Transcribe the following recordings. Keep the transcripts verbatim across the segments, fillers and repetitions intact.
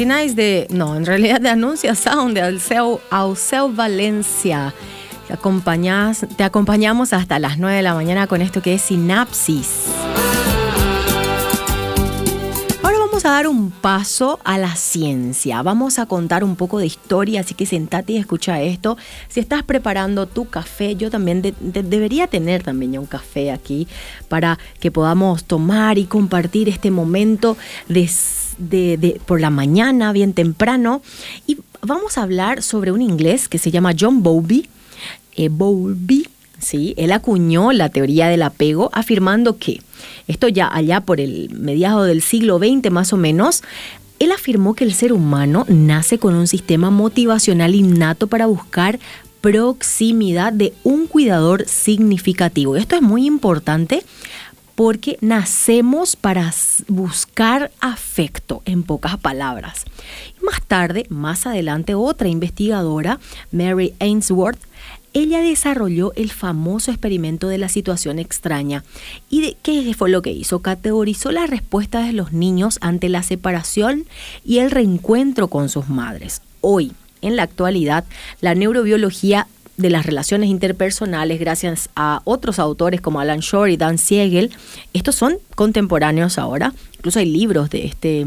Sinais de, no, en realidad de Anuncia Sound, de Alceu, Alceu Valencia. Te, acompañas, te acompañamos hasta las nueve de la mañana con esto que es Sinapsis. Ahora vamos a dar un paso a la ciencia. Vamos a contar un poco de historia, así que sentate y escucha esto. Si estás preparando tu café, yo también de, de, debería tener también ya un café aquí para que podamos tomar y compartir este momento de De, de, por la mañana, bien temprano, y vamos a hablar sobre un inglés que se llama John Bowlby. Eh, Bowlby, ¿sí? Él acuñó la teoría del apego afirmando que, esto ya allá por el mediado del siglo veinte más o menos, él afirmó que el ser humano nace con un sistema motivacional innato para buscar proximidad de un cuidador significativo. Esto es muy importante porque nacemos para buscar afecto, en pocas palabras. Y más tarde, más adelante, otra investigadora, Mary Ainsworth, ella desarrolló el famoso experimento de la situación extraña. ¿Y de qué fue lo que hizo? Categorizó las respuestas de los niños ante la separación y el reencuentro con sus madres. Hoy, en la actualidad, la neurobiología de las relaciones interpersonales, gracias a otros autores como Alan Shore y Dan Siegel, estos son contemporáneos ahora, incluso hay libros de este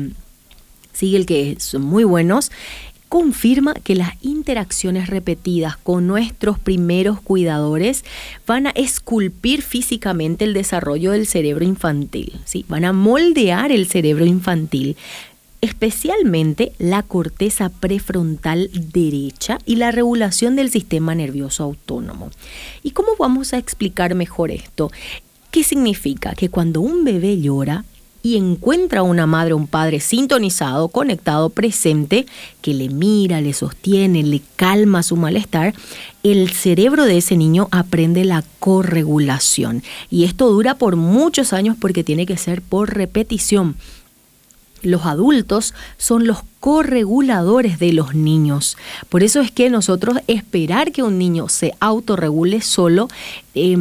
Siegel que son muy buenos, confirma que las interacciones repetidas con nuestros primeros cuidadores van a esculpir físicamente el desarrollo del cerebro infantil, ¿sí? Van a moldear el cerebro infantil, especialmente la corteza prefrontal derecha y la regulación del sistema nervioso autónomo. ¿Y cómo vamos a explicar mejor esto? ¿Qué significa? Que cuando un bebé llora y encuentra a una madre o un padre sintonizado, conectado, presente, que le mira, le sostiene, le calma su malestar, el cerebro de ese niño aprende la corregulación. Y esto dura por muchos años porque tiene que ser por repetición. Los adultos son los correguladores de los niños. Por eso es que nosotros esperar que un niño se autorregule solo, eh,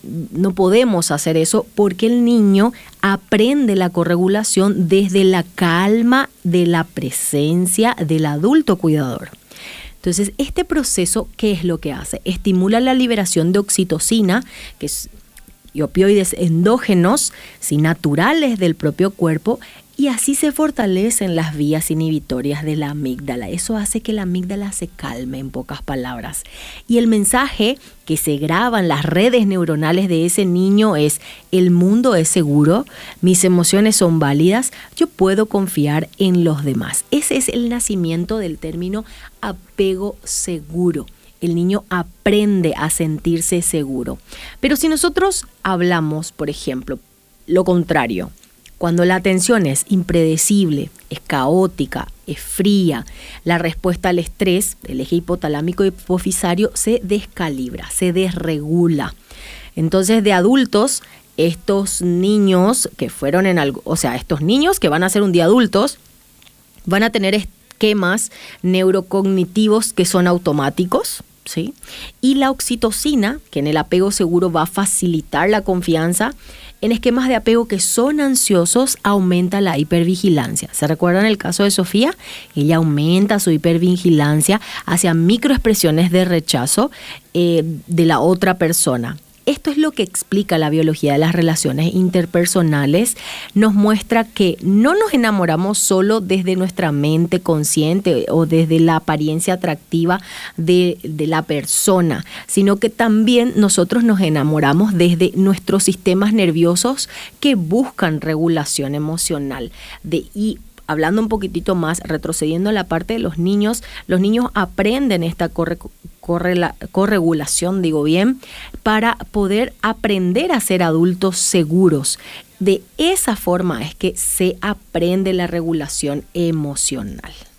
no podemos hacer eso porque el niño aprende la corregulación desde la calma de la presencia del adulto cuidador. Entonces, este proceso, ¿qué es lo que hace? Estimula la liberación de oxitocina, que es y opioides endógenos, sí, naturales del propio cuerpo, y así se fortalecen las vías inhibitorias de la amígdala. Eso hace que la amígdala se calme, en pocas palabras. Y el mensaje que se graba en las redes neuronales de ese niño es: el mundo es seguro, mis emociones son válidas, yo puedo confiar en los demás. Ese es el nacimiento del término apego seguro. El niño aprende a sentirse seguro. Pero si nosotros hablamos, por ejemplo, lo contrario, cuando la atención es impredecible, es caótica, es fría, la respuesta al estrés, el eje hipotalámico hipofisario, se descalibra, se desregula. Entonces, de adultos, estos niños que fueron en algo, o sea, estos niños que van a ser un día adultos, van a tener esquemas neurocognitivos que son automáticos, ¿sí? Y la oxitocina, que en el apego seguro va a facilitar la confianza, en esquemas de apego que son ansiosos aumenta la hipervigilancia. ¿Se recuerdan el caso de Sofía? Ella aumenta su hipervigilancia hacia microexpresiones de rechazo eh, de la otra persona. Esto es lo que explica la biología de las relaciones interpersonales. Nos muestra que no nos enamoramos solo desde nuestra mente consciente o desde la apariencia atractiva de, de la persona, sino que también nosotros nos enamoramos desde nuestros sistemas nerviosos que buscan regulación emocional. De, y hablando un poquitito más, retrocediendo a la parte de los niños, los niños aprenden esta corre, corre la, corregulación, digo bien, para poder aprender a ser adultos seguros. De esa forma es que se aprende la regulación emocional.